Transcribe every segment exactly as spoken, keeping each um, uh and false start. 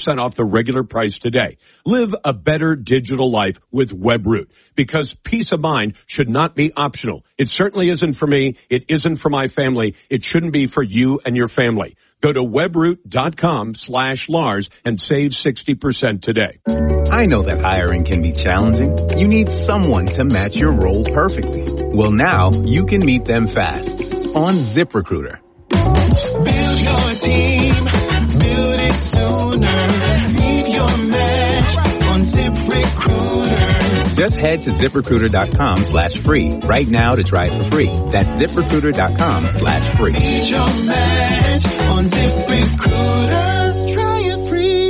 percent off the regular price today. Live a better digital life with WebRoot, because peace of mind should not be optional. It certainly isn't for me. It isn't for my family. It shouldn't be for you and your family. Go to webroot.com slash Lars and save sixty percent today. I know that hiring can be challenging. You need someone to match your role perfectly. Well, now you can meet them fast on ZipRecruiter. Build your team. Build it sooner. Meet your match on ZipRecruiter. Just head to ZipRecruiter.com slash free right now to try it for free. That's ZipRecruiter.com slash free. Meet your match on ZipRecruiter. Try it free.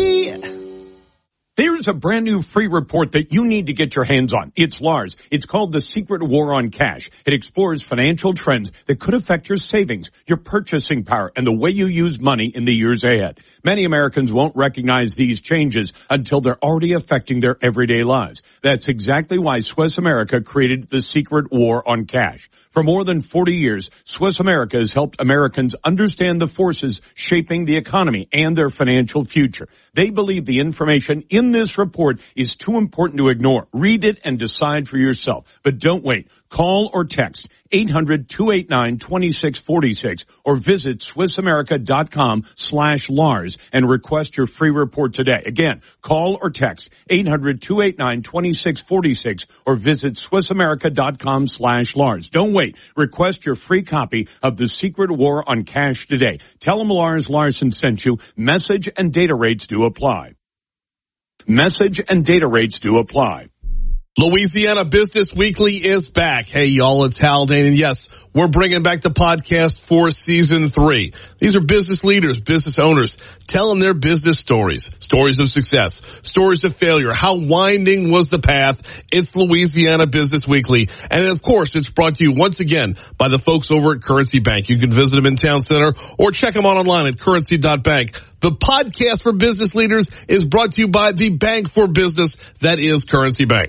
Here's a brand new free report that you need to get your hands on. It's Lars. It's called The Secret War on Cash. It explores financial trends that could affect your savings, your purchasing power, and the way you use money in the years ahead. Many Americans won't recognize these changes until they're already affecting their everyday lives. That's exactly why Swiss America created The Secret War on Cash. For more than forty years, Swiss America has helped Americans understand the forces shaping the economy and their financial future. They believe the information in this report is too important to ignore. Read it and decide for yourself. But don't wait. Call or text eight hundred, two eight nine, two six four six or visit SwissAmerica.com slash Lars and request your free report today. Again, call or text eight hundred, two eight nine, two six four six or visit SwissAmerica.com slash Lars. Don't wait. Request your free copy of The Secret War on Cash today. Tell them Lars Larson sent you. Message and data rates do apply. Message and data rates do apply. Louisiana Business Weekly is back. Hey, y'all, it's Haldane. And yes, we're bringing back the podcast for season three. These are business leaders, business owners, telling their business stories, stories of success, stories of failure. How winding was the path? It's Louisiana Business Weekly. And of course, it's brought to you once again by the folks over at Currency Bank. You can visit them in Town Center or check them out online at currency dot bank. The podcast for business leaders is brought to you by the bank for business that is Currency Bank.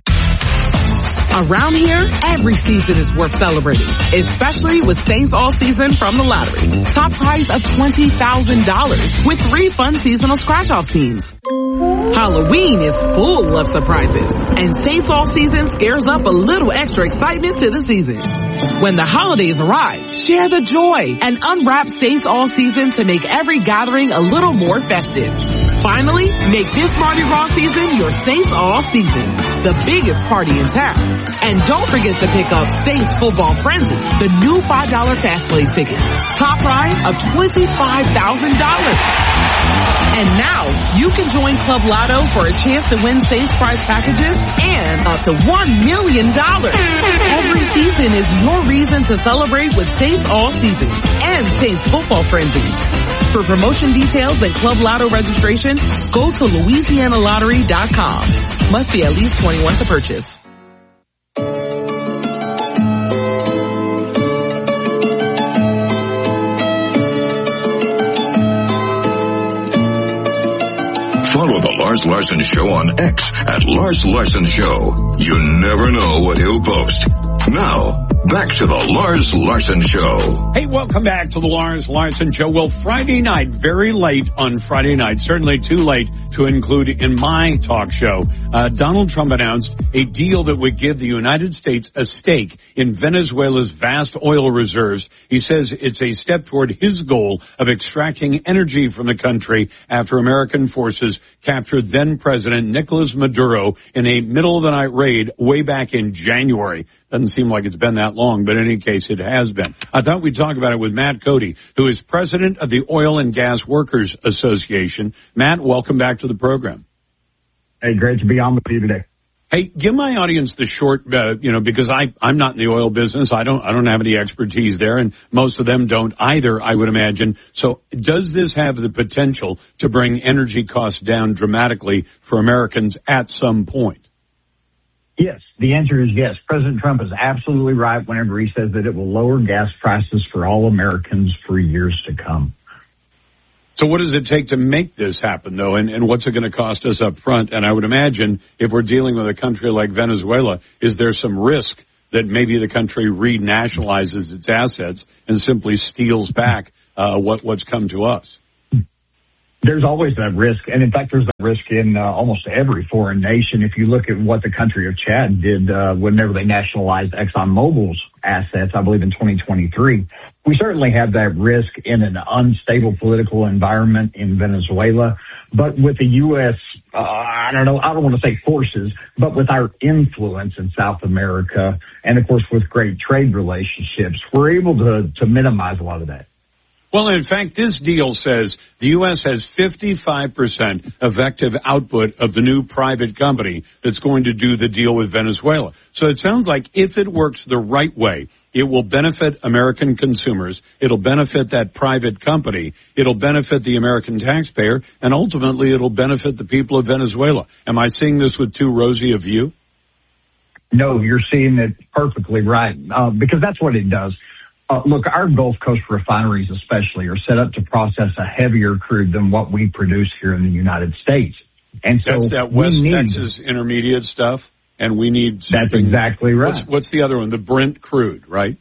Around here, every season is worth celebrating, especially with Saints All Season from the lottery. Top prize of twenty thousand dollars with three fun seasonal scratch-off teams. Halloween is full of surprises, and Saints All Season scares up a little extra excitement to the season. When the holidays arrive, share the joy and unwrap Saints All Season to make every gathering a little more festive. Finally, make this Mardi Gras season your Saints All Season, the biggest party in town. And don't forget to pick up Saints Football Frenzy, the new five dollar fast play ticket. Top prize of twenty-five thousand dollars. And now, you can join Club Lotto for a chance to win Saints prize packages and up to one million dollars. Every season is your reason to celebrate with Saints All Season and Saints Football Frenzy. For promotion details and Club Lotto registration, go to Louisiana Lottery dot com. Must be at least twenty-one to purchase. Follow the Lars Larson Show on X at Lars Larson Show. You never know what he'll post. Now, back to the Lars Larson Show. Hey, welcome back to the Lars Larson Show. Well, Friday night, very late on Friday night, certainly too late to include in my talk show, uh, Donald Trump announced a deal that would give the United States a stake in Venezuela's vast oil reserves. He says it's a step toward his goal of extracting energy from the country after American forces captured then-President Nicolas Maduro in a middle-of-the-night raid way back in January. Doesn't seem like it's been that long, but in any case, it has been. I thought we'd talk about it with Matt Cody, who is president of the Oil and Gas Workers Association. Matt, welcome back to the program. Hey, great to be on with you today. Hey, give my audience the short, uh, you know, because I, I'm not in the oil business. I don't, I don't have any expertise there, and most of them don't either, I would imagine. So does this have the potential to bring energy costs down dramatically for Americans at some point? Yes, the answer is yes. President Trump is absolutely right whenever he says that it will lower gas prices for all Americans for years to come. So what does it take to make this happen, though, and, and what's it going to cost us up front? And I would imagine if we're dealing with a country like Venezuela, is there some risk that maybe the country renationalizes its assets and simply steals back uh, what, what's come to us? There's always that risk. And in fact, there's that risk in uh, almost every foreign nation. If you look at what the country of Chad did uh, whenever they nationalized ExxonMobil's assets, I believe in twenty twenty-three, we certainly have that risk in an unstable political environment in Venezuela. But with the U S, uh, I don't know, I don't want to say forces, but with our influence in South America, and of course with great trade relationships, we're able to, to minimize a lot of that. Well, in fact, this deal says the U S has fifty-five percent effective output of the new private company that's going to do the deal with Venezuela. So it sounds like if it works the right way, it will benefit American consumers. It'll benefit that private company. It'll benefit the American taxpayer. And ultimately, it'll benefit the people of Venezuela. Am I seeing this with too rosy a view? No, you're seeing it perfectly right, uh, because that's what it does. Uh, look, our Gulf Coast refineries especially are set up to process a heavier crude than what we produce here in the United States. And so that's that West need, Texas intermediate stuff, and we need something. That's exactly right. What's, what's the other one? The Brent crude, right?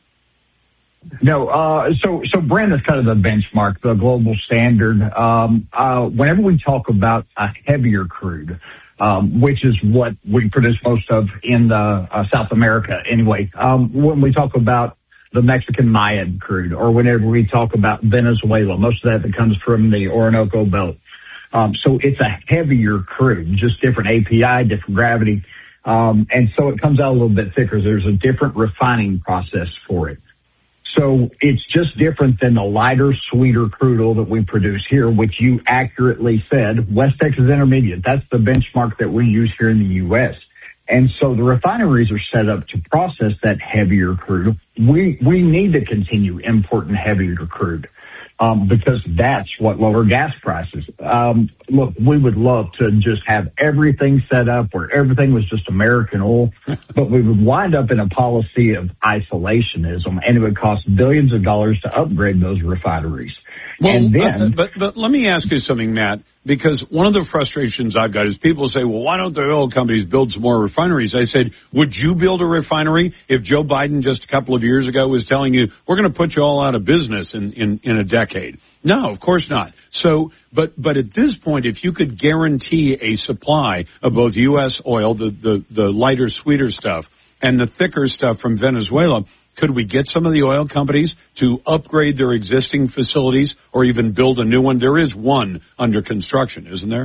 No, uh, so, so Brent is kind of the benchmark, the global standard. Um, uh, whenever we talk about a heavier crude, um, which is what we produce most of in the, uh, South America anyway, um, when we talk about the Mexican Mayan crude, or whenever we talk about Venezuela, most of that, that comes from the Orinoco Belt. Um, so it's a heavier crude, just different A P I, different gravity. Um, and so it comes out a little bit thicker. There's a different refining process for it. So it's just different than the lighter, sweeter crude oil that we produce here, which you accurately said, West Texas Intermediate. That's the benchmark that we use here in the U S. And so the refineries are set up to process that heavier crude. We we need to continue importing heavier crude um, because that's what lower gas prices. Um, look, we would love to just have everything set up where everything was just American oil, but we would wind up in a policy of isolationism, and it would cost billions of dollars to upgrade those refineries. Well, and then, uh, but but let me ask you something, Matt, because one of the frustrations I've got is people say, well, why don't the oil companies build some more refineries? I said, would you build a refinery if Joe Biden just a couple of years ago was telling you, we're going to put you all out of business in, in, in a decade? No, of course not. So, but, but at this point, if you could guarantee a supply of both U S oil, the, the, the lighter, sweeter stuff, and the thicker stuff from Venezuela, could we get some of the oil companies to upgrade their existing facilities or even build a new one? There is one under construction, isn't there?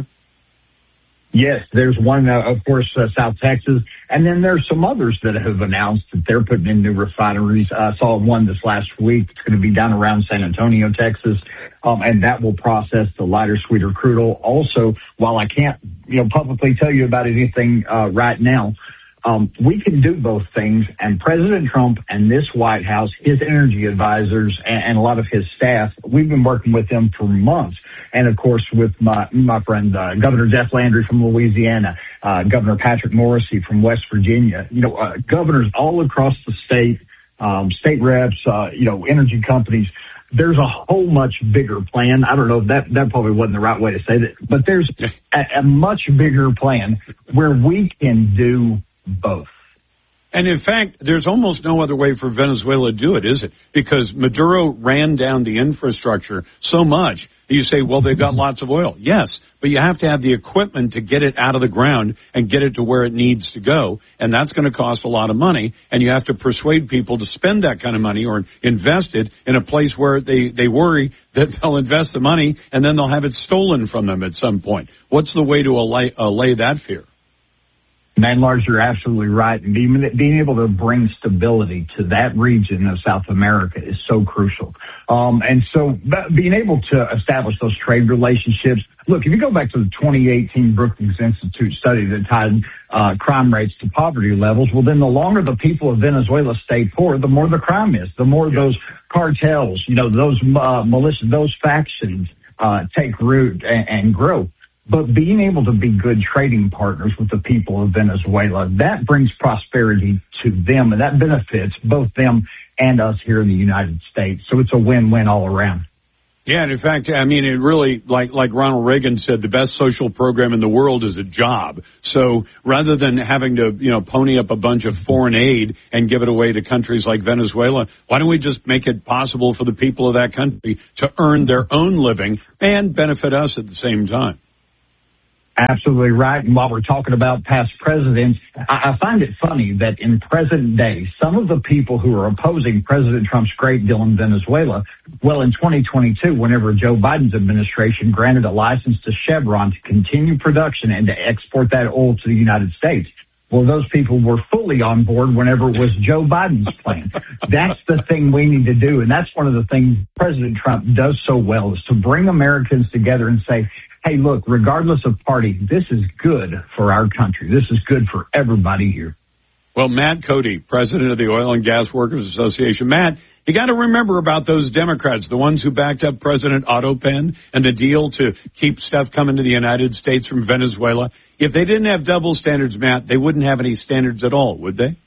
Yes, there's one, uh, of course, uh, South Texas. And then there's some others that have announced that they're putting in new refineries. I saw one this last week. It's going to be down around San Antonio, Texas. Um, and that will process the lighter, sweeter crude oil. Also, while I can't, you know, publicly tell you about anything, uh, right now, Um, we can do both things, and President Trump and this White House, his energy advisors, and, and a lot of his staff, we've been working with them for months. And of course, with my my friend uh, Governor Jeff Landry from Louisiana, uh, Governor Patrick Morrisey from West Virginia, you know, uh, governors all across the state, um, state reps, uh, you know, energy companies. There's a whole much bigger plan. I don't know if that, that probably wasn't the right way to say that, but there's a, a much bigger plan where we can do both. And in fact, there's almost no other way for Venezuela to do it, is it? Because Maduro ran down the infrastructure so much. You say, well, they've got lots of oil. Yes, but you have to have the equipment to get it out of the ground and get it to where it needs to go. And that's going to cost a lot of money. And you have to persuade people to spend that kind of money or invest it in a place where they, they worry that they'll invest the money and then they'll have it stolen from them at some point. What's the way to allay, allay that fear? Man, Lars, you're absolutely right. And being, being able to bring stability to that region of South America is so crucial. Um, and so being able to establish those trade relationships. Look, if you go back to the twenty eighteen Brookings Institute study that tied uh, crime rates to poverty levels, well, then the longer the people of Venezuela stay poor, the more the crime is, the more those cartels, you know, those uh, militias, those factions uh, take root and, and grow. But being able to be good trading partners with the people of Venezuela, that brings prosperity to them, and that benefits both them and us here in the United States. So it's a win-win all around. Yeah, and in fact, I mean, it really, like like Ronald Reagan said, the best social program in the world is a job. So rather than having to, you know, pony up a bunch of foreign aid and give it away to countries like Venezuela, why don't we just make it possible for the people of that country to earn their own living and benefit us at the same time? Absolutely right. And while we're talking about past presidents, I, I find it funny that in present day, some of the people who are opposing President Trump's great deal in Venezuela, well, in twenty twenty-two, whenever Joe Biden's administration granted a license to Chevron to continue production and to export that oil to the United States, well, those people were fully on board whenever it was Joe Biden's plan. That's the thing we need to do. And that's one of the things President Trump does so well, is to bring Americans together and say, hey, look, regardless of party, this is good for our country. This is good for everybody here. Well, Matt Cody, president of the Oil and Gas Workers Association. Matt, you got to remember about those Democrats, the ones who backed up President Otto Penn and the deal to keep stuff coming to the United States from Venezuela. If they didn't have double standards, Matt, they wouldn't have any standards at all, would they?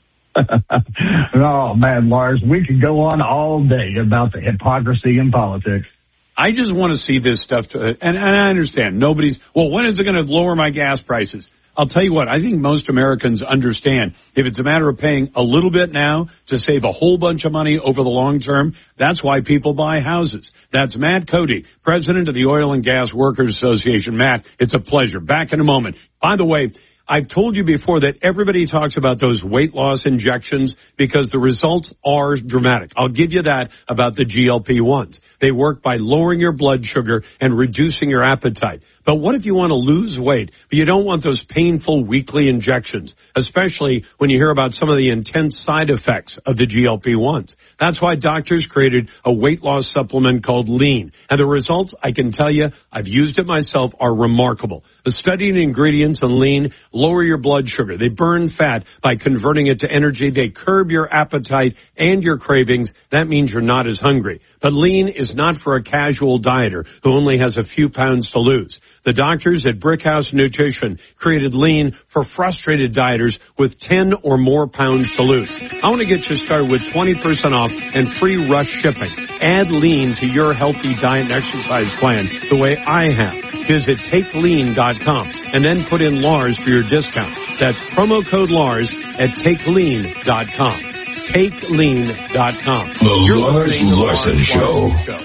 Oh, man, Lars, we could go on all day about the hypocrisy in politics. I just want to see this stuff, to, and, and I understand nobody's, well, when is it going to lower my gas prices? I'll tell you what, I think most Americans understand if it's a matter of paying a little bit now to save a whole bunch of money over the long term, that's why people buy houses. That's Matt Cody, president of the Oil and Gas Workers Association. Matt, it's a pleasure. Back in a moment. By the way, I've told you before that everybody talks about those weight loss injections because the results are dramatic. I'll give you that about the G L P ones. They work by lowering your blood sugar and reducing your appetite. But what if you want to lose weight, but you don't want those painful weekly injections, especially when you hear about some of the intense side effects of the G L P ones? That's why doctors created a weight loss supplement called Lean. And the results, I can tell you, I've used it myself, are remarkable. The studied ingredients in Lean lower your blood sugar. They burn fat by converting it to energy. They curb your appetite and your cravings. That means you're not as hungry. But Lean is not for a casual dieter who only has a few pounds to lose. The doctors at Brickhouse Nutrition created Lean for frustrated dieters with ten or more pounds to lose. I want to get you started with twenty percent off and free rush shipping. Add Lean to your healthy diet and exercise plan the way I have. Visit take lean dot com and then put in Lars for your discount. That's promo code Lars at take lean dot com. take lean dot com. The You're Lars Larson Show. Larson Show.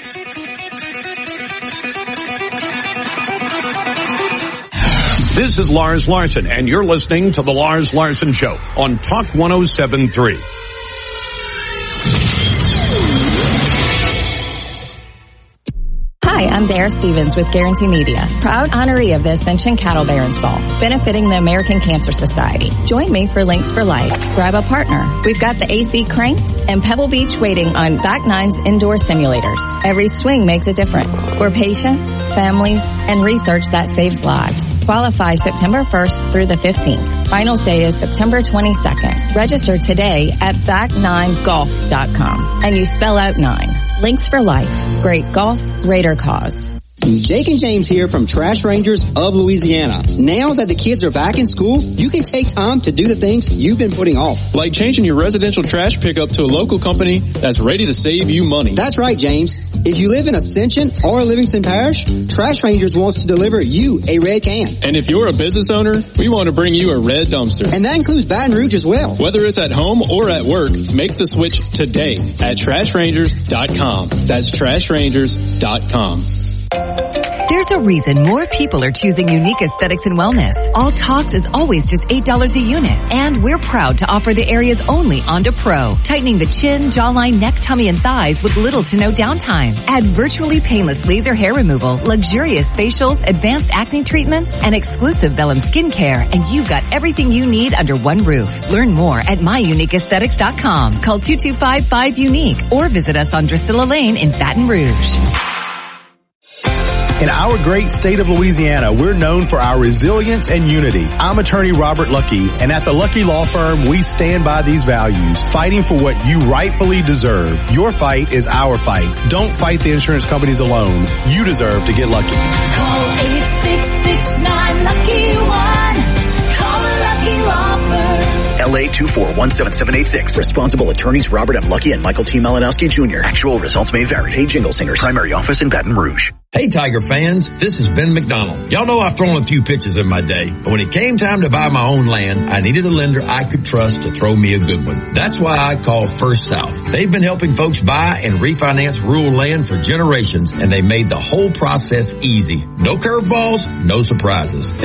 This is Lars Larson, and you're listening to The Lars Larson Show on Talk one oh seven point three. Hi, I'm Dara Stevens with Guarantee Media, proud honoree of the Ascension Cattle Barons Ball, benefiting the American Cancer Society. Join me for Links for Life. Grab a partner. We've got the A C cranked and Pebble Beach waiting on Back Nine's indoor simulators. Every swing makes a difference. We're patients, families, and research that saves lives. Qualify September first through the fifteenth. Finals day is September twenty-second. Register today at back nine golf dot com and you spell out nine. Links for Life. Great golf, greater cause. Jake and James here from Trash Rangers of Louisiana. Now that the kids are back in school, you can take time to do the things you've been putting off. Like changing your residential trash pickup to a local company that's ready to save you money. That's right, James. If you live in Ascension or Livingston Parish, Trash Rangers wants to deliver you a red can. And if you're a business owner, we want to bring you a red dumpster. And that includes Baton Rouge as well. Whether it's at home or at work, make the switch today at trash rangers dot com. That's trash rangers dot com. There's a reason more people are choosing Unique Aesthetics and Wellness. All Talks is always just eight dollars a unit. And we're proud to offer the area's only Onda Pro, tightening the chin, jawline, neck, tummy, and thighs with little to no downtime. Add virtually painless laser hair removal, luxurious facials, advanced acne treatments, and exclusive Vellum skincare, and you've got everything you need under one roof. Learn more at my unique aesthetics dot com. Call two two five five unique or visit us on Drusilla Lane in Baton Rouge. In our great state of Louisiana, we're known for our resilience and unity. I'm attorney Robert Lucky, and at the Lucky Law Firm, we stand by these values, fighting for what you rightfully deserve. Your fight is our fight. Don't fight the insurance companies alone. You deserve to get lucky. Call eight six six nine lucky one. Call the Lucky Law Firm. L eight two four, one seven seven eight six. Responsible attorneys Robert M. Lucky and Michael T. Malinowski Junior Actual results may vary. Hey, Jingle Singers, primary office in Baton Rouge. Hey, Tiger fans, this is Ben McDonald. Y'all know I've thrown a few pitches in my day, but when it came time to buy my own land, I needed a lender I could trust to throw me a good one. That's why I called First South. They've been helping folks buy and refinance rural land for generations, and they made the whole process easy. No curveballs, no surprises. And